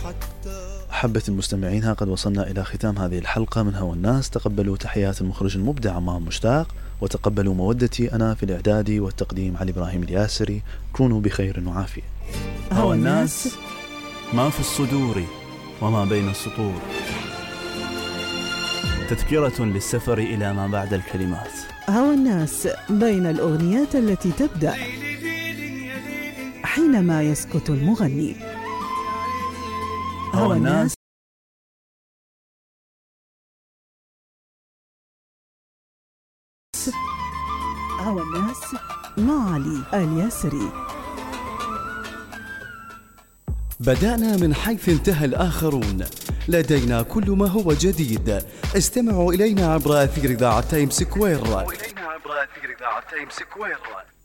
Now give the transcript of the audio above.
أحبة المستمعين، ها قد وصلنا إلى ختام هذه الحلقة من هوى الناس. تقبلوا تحيات المخرج المبدع عمام مشتاق، وتقبلوا مودتي أنا في الإعداد والتقديم علي إبراهيم الياسري. كونوا بخير وعافية. هوى الناس ما في الصدور وما بين السطور، تذكرة للسفر إلى ما بعد الكلمات. هوى الناس بين الأغنيات التي تبدأ حينما يسكت المغني. هوى الناس هوى الناس مع علي الياسري. بدأنا من حيث انتهى الآخرون، لدينا كل ما هو جديد. استمعوا إلينا عبر أثير إذاعة تايمز سكوير.